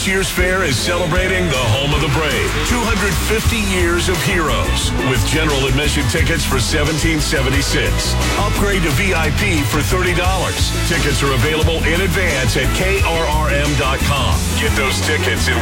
year's fair is celebrating the home of the brave. 250 years of heroes with general admission tickets for $17.76. Upgrade to VIP for $30. Tickets are available in advance at krrm.com. Get those tickets in